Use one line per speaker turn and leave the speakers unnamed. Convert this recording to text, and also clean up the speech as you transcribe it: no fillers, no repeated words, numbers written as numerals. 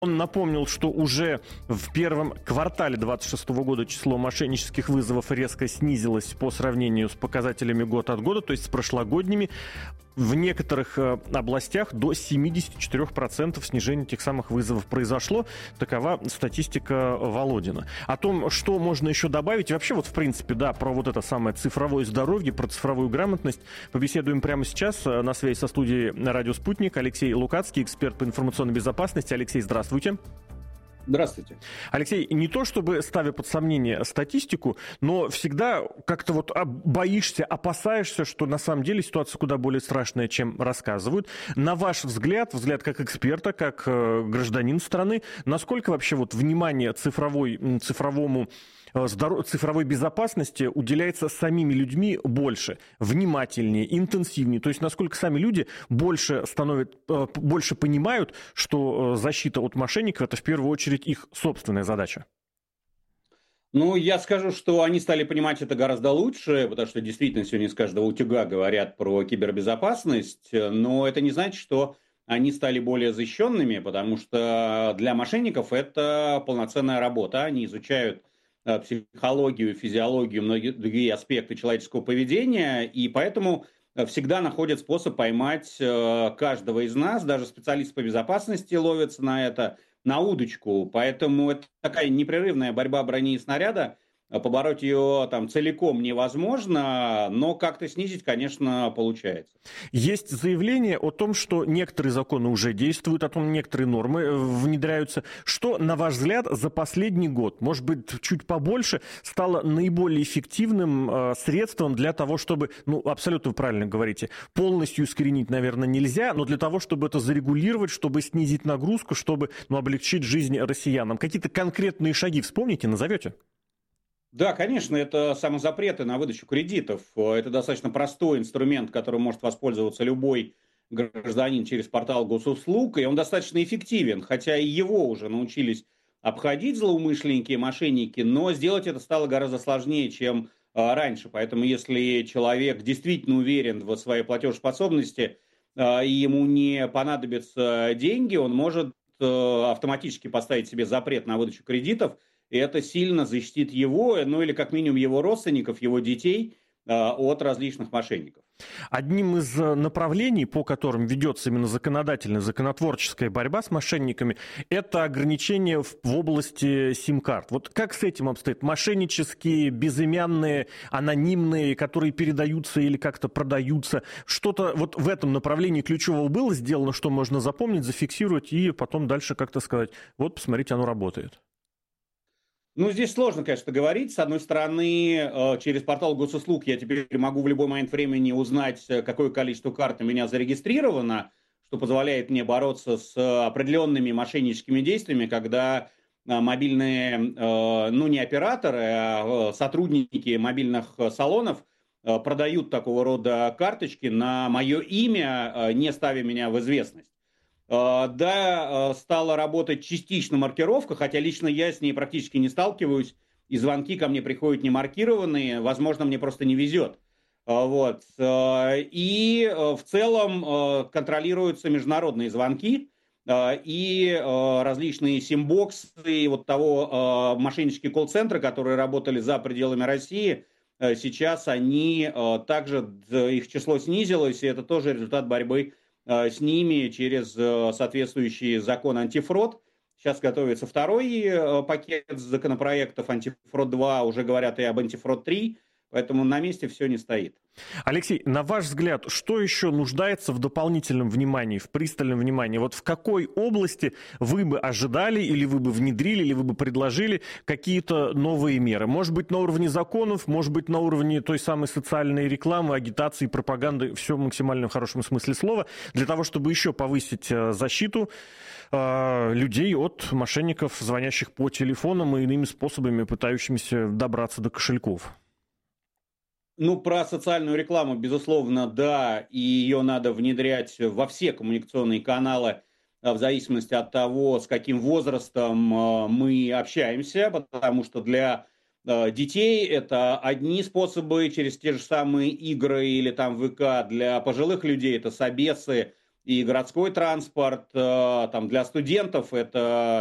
Он напомнил, что уже в первом квартале 2026 года число мошеннических вызовов резко снизилось по сравнению с показателями год от года, то есть с прошлогодними. В некоторых областях до 74% снижения тех самых вызовов произошло. Такова статистика Володина. О том, что можно еще добавить, и вообще, вот в принципе, да, про вот это самое цифровое здоровье, про цифровую грамотность, побеседуем прямо сейчас. На связи со студией «Радио Спутник» Алексей Лукацкий, эксперт по информационной безопасности. Алексей, здравствуйте.
Здравствуйте.
Алексей, не то чтобы ставя под сомнение статистику, но всегда как-то вот боишься, опасаешься, что на самом деле ситуация куда более страшная, чем рассказывают. На ваш взгляд как эксперта, как гражданин страны, насколько вообще вот внимание цифровой безопасности уделяется самими людьми больше, внимательнее, интенсивнее? То есть насколько сами люди больше понимают, что защита от мошенников — это в первую очередь их собственная задача?
Ну, я скажу, что они стали понимать это гораздо лучше, потому что действительно сегодня с каждого утюга говорят про кибербезопасность, но это не значит, что они стали более защищенными, потому что для мошенников это полноценная работа. Они изучают психологию, физиологию, многие другие аспекты человеческого поведения, и поэтому всегда находят способ поймать каждого из нас, даже специалисты по безопасности ловятся на это, на удочку, поэтому это такая непрерывная борьба брони и снаряда. Побороть ее там целиком невозможно, но как-то снизить, конечно, получается.
Есть заявление о том, что некоторые законы уже действуют, о том, некоторые нормы внедряются. Что, на ваш взгляд, за последний год, может быть, чуть побольше, стало наиболее эффективным средством для того, чтобы, абсолютно вы правильно говорите, полностью искоренить, наверное, нельзя, но для того, чтобы это зарегулировать, чтобы снизить нагрузку, чтобы, облегчить жизнь россиянам? Какие-то конкретные шаги вспомните, назовете?
Да, конечно, это самозапреты на выдачу кредитов. Это достаточно простой инструмент, которым может воспользоваться любой гражданин через портал госуслуг, и он достаточно эффективен, хотя и его уже научились обходить злоумышленники и мошенники, но сделать это стало гораздо сложнее, чем раньше. Поэтому если человек действительно уверен в своей платежеспособности и ему не понадобятся деньги, он может автоматически поставить себе запрет на выдачу кредитов, и это сильно защитит его, или как минимум его родственников, его детей от различных мошенников.
Одним из направлений, по которым ведется именно законодательная, законотворческая борьба с мошенниками, это ограничения в области сим-карт. Вот как с этим обстоит? Мошеннические, безымянные, анонимные, которые передаются или как-то продаются. Что-то вот в этом направлении ключевого было сделано, что можно запомнить, зафиксировать и потом дальше как-то сказать: вот, посмотрите, оно работает.
Здесь сложно, конечно, говорить. С одной стороны, через портал госуслуг я теперь могу в любой момент времени узнать, какое количество карт у меня зарегистрировано, что позволяет мне бороться с определенными мошенническими действиями, когда мобильные, не операторы, а сотрудники мобильных салонов продают такого рода карточки на мое имя, не ставя меня в известность. Да, стала работать частично маркировка, хотя лично я с ней практически не сталкиваюсь, и звонки ко мне приходят не маркированные, возможно, мне просто не везет. Вот. И в целом контролируются международные звонки и различные симбоксы, вот того мошеннические колл-центры, которые работали за пределами России, сейчас они также, их число снизилось, и это тоже результат борьбы с ними через соответствующий закон антифрод. Сейчас готовится второй пакет законопроектов, антифрод 2, уже говорят и об антифрод 3, поэтому на месте все не стоит.
Алексей, на ваш взгляд, что еще нуждается в дополнительном внимании, в пристальном внимании? Вот в какой области вы бы ожидали, или вы бы внедрили, или вы бы предложили какие-то новые меры? Может быть, на уровне законов, может быть, на уровне той самой социальной рекламы, агитации, пропаганды, все в максимально хорошем смысле слова, для того, чтобы еще повысить защиту людей от мошенников, звонящих по телефонам и иными способами, пытающимися добраться до кошельков?
Про социальную рекламу, безусловно, да, и ее надо внедрять во все коммуникационные каналы в зависимости от того, с каким возрастом мы общаемся, потому что для детей это одни способы через те же самые игры или там ВК, для пожилых людей это собесы, и городской транспорт, там для студентов это